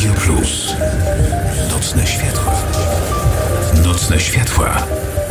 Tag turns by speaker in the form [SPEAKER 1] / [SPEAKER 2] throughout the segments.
[SPEAKER 1] Radio Plus. Nocne światła. Nocne światła.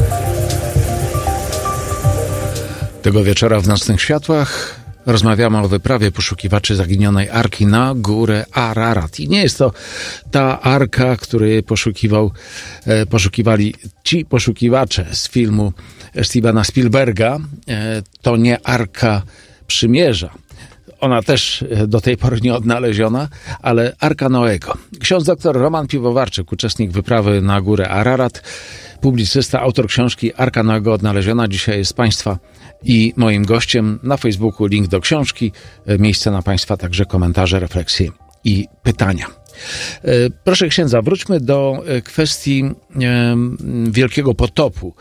[SPEAKER 2] Tego wieczora w Nocnych Światłach rozmawiamy o wyprawie poszukiwaczy zaginionej arki na górę Ararat. I nie jest to ta arka, której poszukiwali ci poszukiwacze z filmu Stevena Spielberga. To nie Arka Przymierza. Ona też do tej pory nie odnaleziona, ale Arka Noego. Ksiądz dr Roman Piwowarczyk, uczestnik wyprawy na górę Ararat, publicysta, autor książki Arka Noego odnaleziona, dzisiaj jest Państwa i moim gościem. Na Facebooku link do książki, miejsce na Państwa także komentarze, refleksje i pytania. Proszę księdza, wróćmy do kwestii Wielkiego Potopu.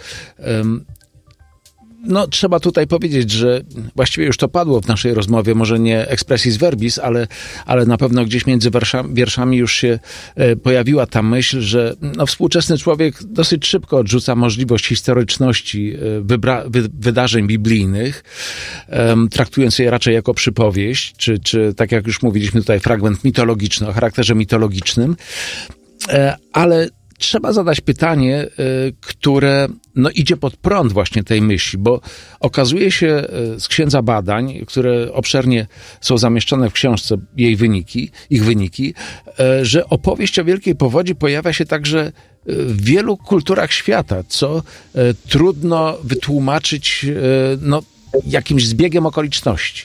[SPEAKER 2] No, trzeba tutaj powiedzieć, że właściwie już to padło w naszej rozmowie, może nie expressis verbis, ale na pewno gdzieś między wierszami już się pojawiła ta myśl, że no, współczesny człowiek dosyć szybko odrzuca możliwość historyczności wydarzeń biblijnych, traktując je raczej jako przypowieść, czy tak jak już mówiliśmy tutaj, fragment mitologiczny, o charakterze mitologicznym, ale trzeba zadać pytanie, które no, idzie pod prąd właśnie tej myśli, bo okazuje się z księdza badań, które obszernie są zamieszczone w książce, ich wyniki, że opowieść o Wielkiej Powodzi pojawia się także w wielu kulturach świata, co trudno wytłumaczyć no, jakimś zbiegiem okoliczności.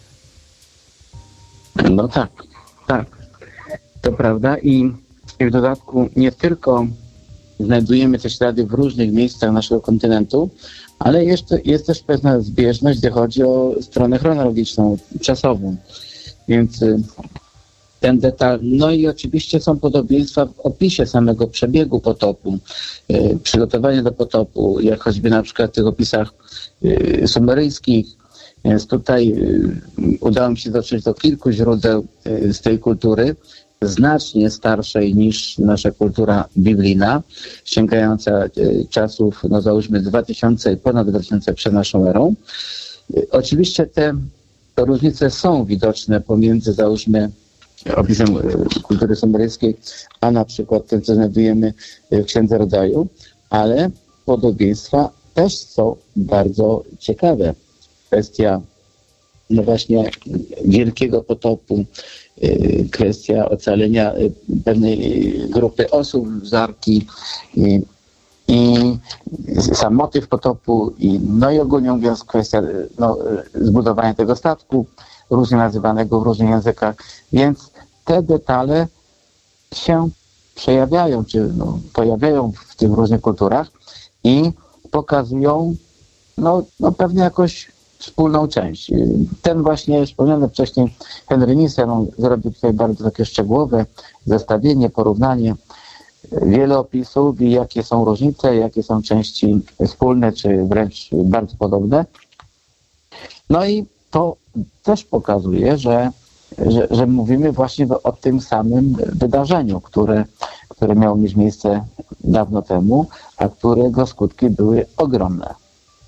[SPEAKER 3] No tak. To prawda i w dodatku nie tylko znajdujemy te ślady w różnych miejscach naszego kontynentu, ale jeszcze jest też pewna zbieżność, gdy chodzi o stronę chronologiczną, czasową. Więc ten detal, no i oczywiście są podobieństwa w opisie samego przebiegu potopu, przygotowania do potopu, jak choćby na przykład w tych opisach sumeryjskich. Więc tutaj udało mi się dotrzeć do kilku źródeł z tej kultury, znacznie starszej niż nasza kultura biblijna, sięgająca czasów, no załóżmy 2000, ponad 2000 przed naszą erą. Oczywiście te różnice są widoczne pomiędzy, załóżmy, opisem kultury sumeryjskiej, a na przykład tym, co znajdujemy w Księdze Rodzaju, ale podobieństwa też są bardzo ciekawe. Kwestia no właśnie Wielkiego Potopu, kwestia ocalenia pewnej grupy osób z arki i sam motyw potopu no i ogólnie mówiąc kwestia zbudowania tego statku, różnie nazywanego w różnych językach, więc te detale się przejawiają, czy pojawiają w tych różnych kulturach i pokazują pewnie jakoś wspólną część. Ten właśnie wspomniany wcześniej Henry Nissen zrobił tutaj bardzo takie szczegółowe zestawienie, porównanie, wiele opisów i jakie są różnice, jakie są części wspólne, czy wręcz bardzo podobne. No i to też pokazuje, że mówimy właśnie o tym samym wydarzeniu, które miało mieć miejsce dawno temu, a którego skutki były ogromne.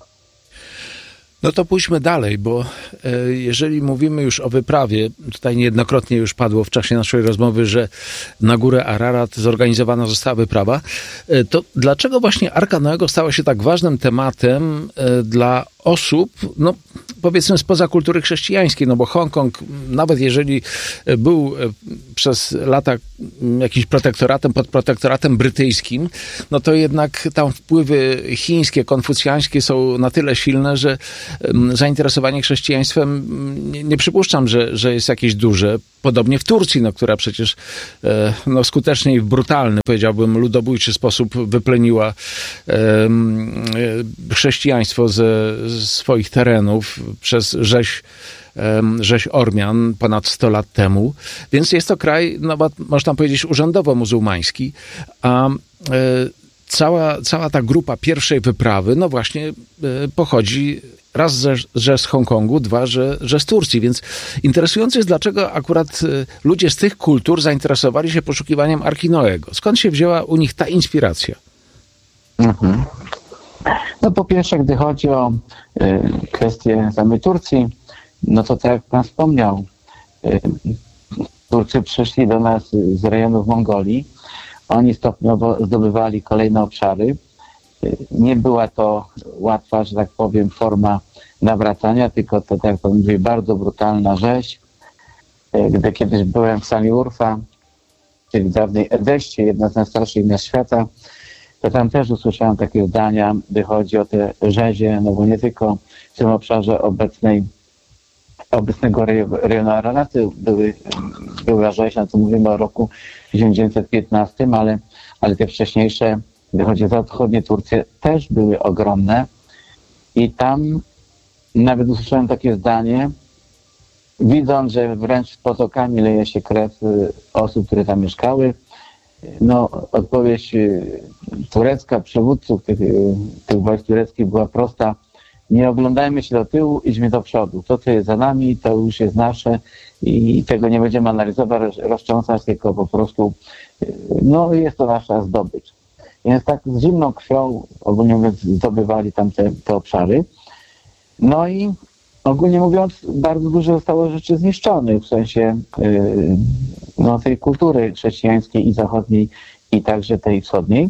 [SPEAKER 2] No to pójdźmy dalej, bo jeżeli mówimy już o wyprawie, tutaj niejednokrotnie już padło w czasie naszej rozmowy, że na górę Ararat zorganizowana została wyprawa, to dlaczego właśnie Arka Noego stała się tak ważnym tematem dla osób, no powiedzmy spoza kultury chrześcijańskiej, no bo Hongkong, nawet jeżeli był przez lata jakimś protektoratem, pod protektoratem brytyjskim, no to jednak tam wpływy chińskie, konfucjańskie są na tyle silne, że zainteresowanie chrześcijaństwem nie przypuszczam, że jest jakieś duże. Podobnie w Turcji, która przecież skutecznie i w brutalny, powiedziałbym, ludobójczy sposób wypleniła chrześcijaństwo ze swoich terenów przez rzeź Ormian ponad 100 lat temu. Więc jest to kraj, można powiedzieć, urzędowo-muzułmański, a cała ta grupa pierwszej wyprawy, no właśnie pochodzi raz, że z Hongkongu, dwa, że z Turcji. Więc interesujące jest, dlaczego akurat ludzie z tych kultur zainteresowali się poszukiwaniem Arki Noego. Skąd się wzięła u nich ta inspiracja?
[SPEAKER 3] No po pierwsze, gdy chodzi o kwestię samej Turcji, no to tak jak Pan wspomniał, Turcy przyszli do nas z rejonów Mongolii. Oni stopniowo zdobywali kolejne obszary. Nie była to łatwa, że tak powiem, forma nawracania, tylko to, tak jak mówię, bardzo brutalna rzeź. Gdy kiedyś byłem w Sami-Urfa, czyli dawnej Edeście, jedna z najstarszych miast świata, to tam też usłyszałem takie zdania, gdy chodzi o te rzezie, no bo nie tylko w tym obszarze obecnego rejonu Araraty była rzeź, no to mówimy o roku 1915, ale te wcześniejsze, gdy chodzi o zachodnie Turcję, też były ogromne i tam nawet usłyszałem takie zdanie, widząc, że wręcz potokami leje się krew osób, które tam mieszkały. No, odpowiedź turecka, przywódców tych wojsk tureckich była prosta. Nie oglądajmy się do tyłu, idźmy do przodu. To, co jest za nami, to już jest nasze i tego nie będziemy analizować, roztrząsać, tylko po prostu, no, jest to nasza zdobycz. Więc tak z zimną krwią, ogólnie mówiąc, zdobywali tam te obszary. No i ogólnie mówiąc, bardzo dużo zostało rzeczy zniszczonych, w sensie no, tej kultury chrześcijańskiej i zachodniej, i także tej wschodniej.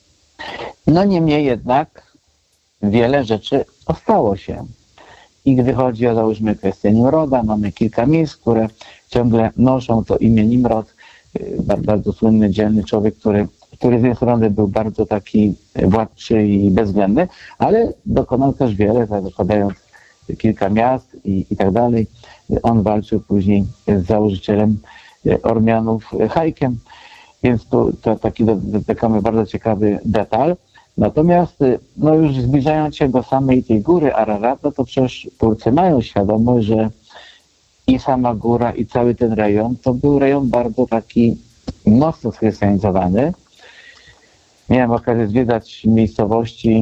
[SPEAKER 3] No niemniej jednak wiele rzeczy ostało się. I gdy chodzi o, załóżmy, kwestię Nimroda, mamy kilka miejsc, które ciągle noszą to imię Nimrod, bardzo słynny, dzielny człowiek, który z jednej strony był bardzo taki władczy i bezwzględny, ale dokonał też wiele, zakładając kilka miast i tak dalej. On walczył później z założycielem Ormianów Hajkiem, więc to taki dotykamy bardzo ciekawy detal. Natomiast no już zbliżając się do samej tej góry Ararat, no to przecież Turcy mają świadomość, że i sama góra, i cały ten rejon to był rejon bardzo taki mocno schrystianizowany. Miałem okazję zwiedzać miejscowości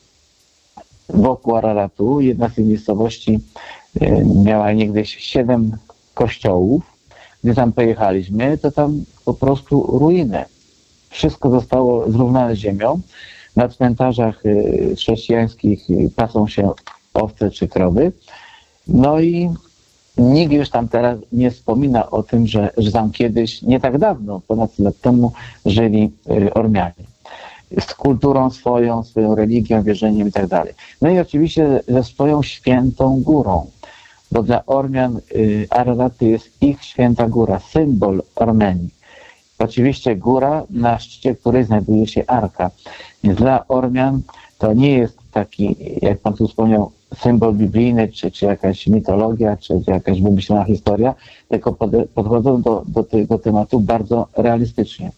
[SPEAKER 3] wokół Araratu. Jedna z tych miejscowości miała niegdyś 7 kościołów. Gdy tam pojechaliśmy, to tam po prostu ruiny. Wszystko zostało zrównane z ziemią. Na cmentarzach chrześcijańskich pasą się owce czy krowy. No i nikt już tam teraz nie wspomina o tym, że tam kiedyś, nie tak dawno, ponad 100 lat temu, żyli Ormianie. Z kulturą swoją religią, wierzeniem i tak dalej. No i oczywiście ze swoją świętą górą, bo dla Ormian Ararat to jest ich święta góra, symbol Armenii. Oczywiście góra, na szczycie której znajduje się arka. Więc dla Ormian to nie jest taki, jak pan tu wspomniał, symbol biblijny, czy jakaś mitologia, czy jakaś wymyślona historia, tylko podchodzą do tego tematu bardzo realistycznie.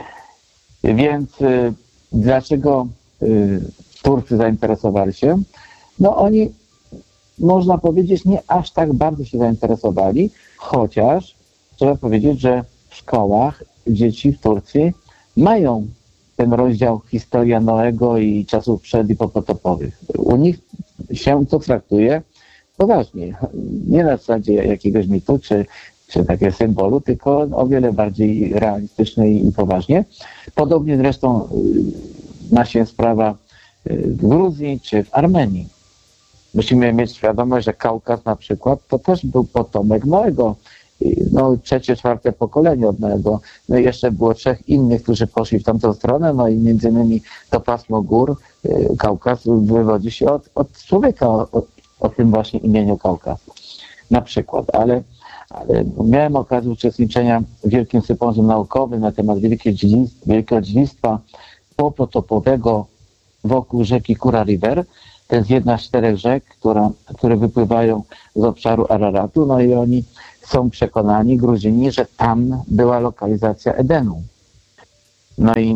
[SPEAKER 3] Więc dlaczego Turcy zainteresowali się? No oni, można powiedzieć, nie aż tak bardzo się zainteresowali, chociaż trzeba powiedzieć, że w szkołach dzieci w Turcji mają ten rozdział historia Noego i czasów przed- i popotopowych. U nich się to traktuje poważnie. Nie na zasadzie jakiegoś mitu czy takiego symbolu, tylko o wiele bardziej realistycznie i poważnie. Podobnie zresztą ma się sprawa w Gruzji czy w Armenii. Musimy mieć świadomość, że Kaukaz na przykład to też był potomek Noego. No, 3., 4. pokolenie od Noego. No i jeszcze było 3 innych, którzy poszli w tamtą stronę, no i między innymi to pasmo gór, Kaukaz, wywodzi się od człowieka, o tym właśnie imieniu Kaukaz. Na przykład, ale miałem okazję uczestniczenia w wielkim sympozjum naukowym na temat wielkiego dziedzictwa popotopowego wokół rzeki Kura River. To jest jedna z 4 rzek, które wypływają z obszaru Araratu, no i oni są przekonani, Gruzini, że tam była lokalizacja Edenu. No i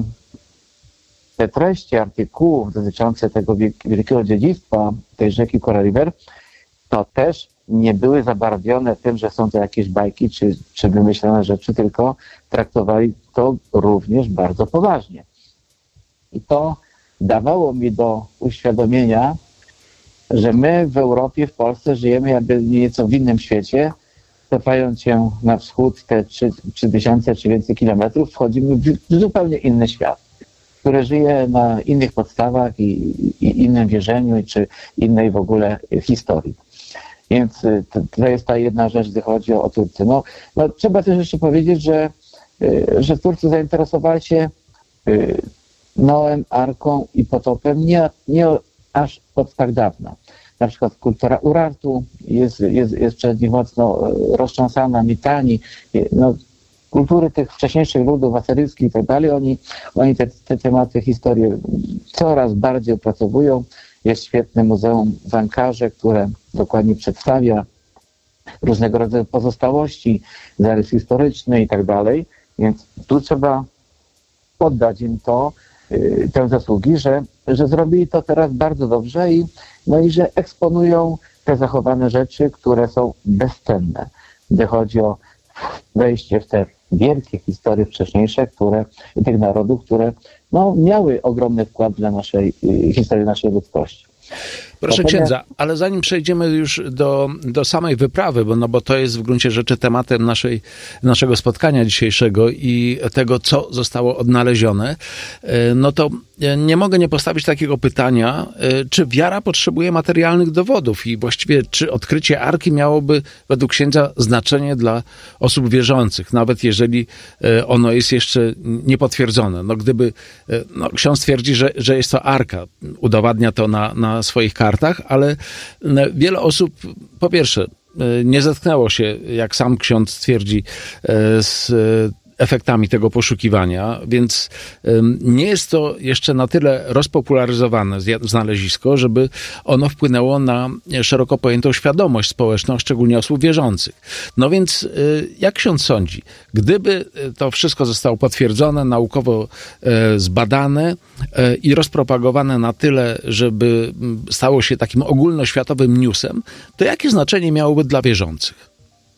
[SPEAKER 3] te treści artykułów dotyczące tego wielkiego dziedzictwa tej rzeki Kura River, to też nie były zabarwione tym, że są to jakieś bajki czy wymyślone rzeczy, tylko traktowali to również bardzo poważnie. I to dawało mi do uświadomienia, że my w Europie, w Polsce żyjemy jakby nieco w innym świecie. Cofając się na wschód te 3000 czy więcej kilometrów, wchodzimy w zupełnie inny świat, który żyje na innych podstawach i innym wierzeniu, czy innej w ogóle historii. Więc to jest ta jedna rzecz, gdy chodzi o Turcję. No, trzeba też jeszcze powiedzieć, że Turcy zainteresowali się Noem, Arką i potopem nie aż od tak dawna. Na przykład kultura Urartu jest przez nich mocno roztrząsana, mitani. No, kultury tych wcześniejszych ludów asyryjskich i tak dalej, oni te tematy, historię coraz bardziej opracowują. Jest świetne muzeum w Ankarze, które dokładnie przedstawia różnego rodzaju pozostałości, zarys historyczny i tak dalej. Więc tu trzeba poddać im tę zasługi, że zrobili to teraz bardzo dobrze i że eksponują te zachowane rzeczy, które są bezcenne, gdy chodzi o wejście w te wielkie historie wcześniejsze, tych narodów, które miały ogromny wkład dla historii naszej ludzkości.
[SPEAKER 2] Proszę księdza, ale zanim przejdziemy już do samej wyprawy, bo to jest w gruncie rzeczy tematem naszego spotkania dzisiejszego i tego, co zostało odnalezione, no to nie mogę nie postawić takiego pytania, czy wiara potrzebuje materialnych dowodów i właściwie czy odkrycie Arki miałoby według księdza znaczenie dla osób wierzących, nawet jeżeli ono jest jeszcze niepotwierdzone. No gdyby ksiądz twierdzi, że jest to Arka, udowadnia to na swoich kartach, ale wiele osób, po pierwsze, nie zetknęło się, jak sam ksiądz twierdzi, z efektami tego poszukiwania, więc nie jest to jeszcze na tyle rozpopularyzowane znalezisko, żeby ono wpłynęło na szeroko pojętą świadomość społeczną, szczególnie osób wierzących. No więc jak ksiądz sądzi, gdyby to wszystko zostało potwierdzone, naukowo zbadane i rozpropagowane na tyle, żeby stało się takim ogólnoświatowym newsem, to jakie znaczenie miałoby dla wierzących?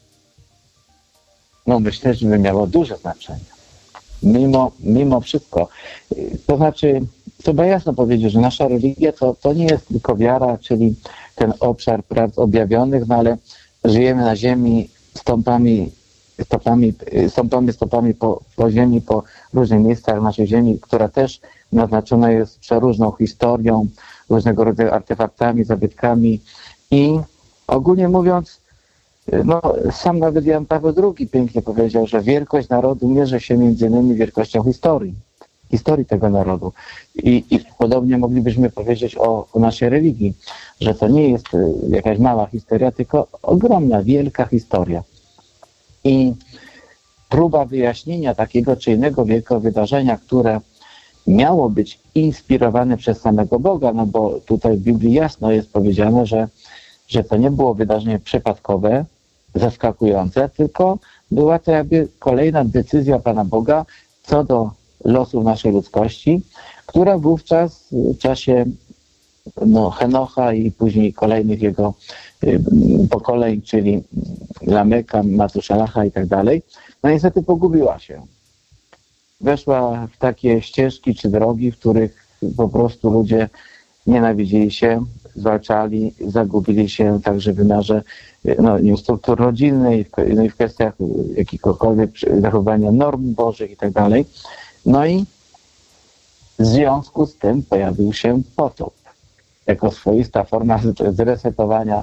[SPEAKER 3] No myślę, że by miało duże znaczenie. Mimo wszystko. To znaczy, trzeba jasno powiedzieć, że nasza religia to nie jest tylko wiara, czyli ten obszar praw objawionych, ale żyjemy na ziemi, stąpamy stopami po ziemi, po różnych miejscach naszej ziemi, która też naznaczona jest przeróżną historią, różnego rodzaju artefaktami, zabytkami i ogólnie mówiąc, sam nawet Jan Paweł II pięknie powiedział, że wielkość narodu mierzy się między innymi wielkością historii tego narodu. I podobnie moglibyśmy powiedzieć o naszej religii, że to nie jest jakaś mała historia, tylko ogromna, wielka historia. I próba wyjaśnienia takiego czy innego wielkiego wydarzenia, które miało być inspirowane przez samego Boga, bo tutaj w Biblii jasno jest powiedziane, że to nie było wydarzenie przypadkowe, zaskakujące, tylko była to jakby kolejna decyzja Pana Boga co do losów naszej ludzkości, która wówczas w czasie Henocha i później kolejnych jego pokoleń, czyli Lameka, Matuszalacha i tak dalej, niestety pogubiła się. Weszła w takie ścieżki czy drogi, w których po prostu ludzie nienawidzili się, zwalczali, zagubili się także w wymiarze struktur rodzinnej, w kwestiach jakiegokolwiek zachowania norm bożych i tak dalej. No i w związku z tym pojawił się potop jako swoista forma zresetowania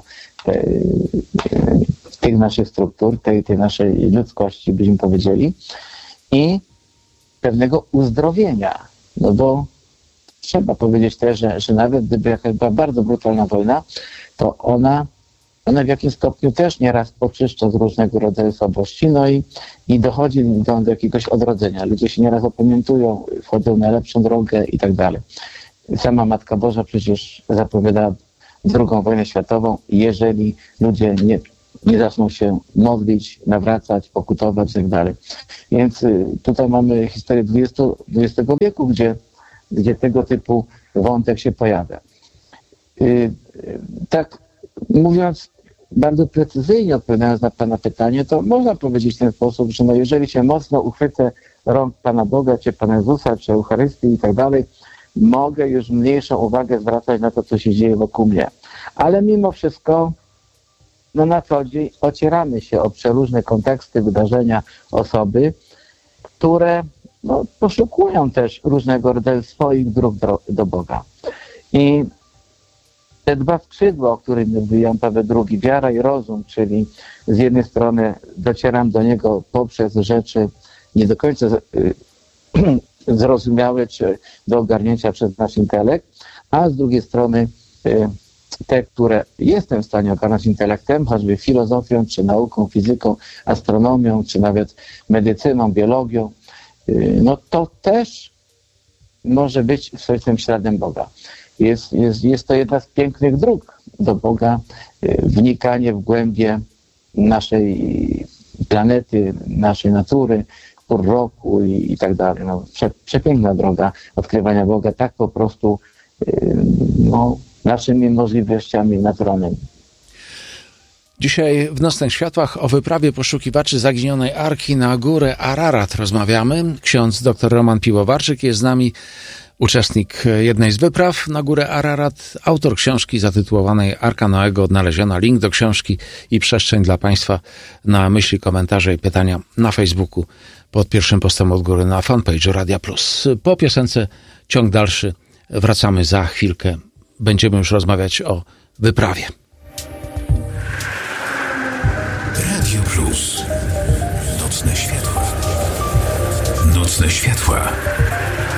[SPEAKER 3] tych naszych struktur, tej naszej ludzkości, byśmy powiedzieli, i pewnego uzdrowienia. Bo trzeba powiedzieć też, że nawet gdyby jakaś była bardzo brutalna wojna, to ona w jakimś stopniu też nieraz poczyszcza z różnego rodzaju słabości, i dochodzi do jakiegoś odrodzenia. Ludzie się nieraz opamiętują, wchodzą na lepszą drogę i tak dalej. Sama Matka Boża przecież zapowiada II wojnę światową, jeżeli ludzie nie zaczną się modlić, nawracać, pokutować i tak dalej. Więc tutaj mamy historię XX wieku, gdzie tego typu wątek się pojawia. Tak mówiąc bardzo precyzyjnie, odpowiadając na Pana pytanie, to można powiedzieć w ten sposób, że jeżeli się mocno uchwycę rąk Pana Boga, czy Pana Jezusa, czy Eucharystii i tak dalej, mogę już mniejszą uwagę zwracać na to, co się dzieje wokół mnie. Ale mimo wszystko na co dzień ocieramy się o przeróżne konteksty, wydarzenia, osoby, które poszukują też różnego rodzaju swoich dróg do Boga. I te dwa skrzydła, o których mówił Jan Paweł II, wiara i rozum, czyli z jednej strony docieram do niego poprzez rzeczy nie do końca zrozumiałe czy do ogarnięcia przez nasz intelekt, a z drugiej strony te, które jestem w stanie ogarnąć intelektem, choćby filozofią, czy nauką, fizyką, astronomią, czy nawet medycyną, biologią, no to też może być swoistym śladem Boga. Jest to jedna z pięknych dróg do Boga, wnikanie w głębie naszej planety, naszej natury, pór roku i tak dalej. No, przepiękna droga odkrywania Boga, tak po prostu naszymi możliwościami naturalnymi.
[SPEAKER 2] Dzisiaj w Nocnych Światłach o wyprawie poszukiwaczy zaginionej Arki na górę Ararat rozmawiamy. Ksiądz dr Roman Piwowarczyk jest z nami, uczestnik jednej z wypraw na górę Ararat, autor książki zatytułowanej Arka Noego odnaleziona. Link do książki i przestrzeń dla Państwa na myśli, komentarze i pytania na Facebooku pod pierwszym postem od góry na fanpage'u Radia Plus. Po piosence ciąg dalszy. Wracamy za chwilkę. Będziemy już rozmawiać o wyprawie.
[SPEAKER 1] Radio Plus. Nocne światła. Nocne światła.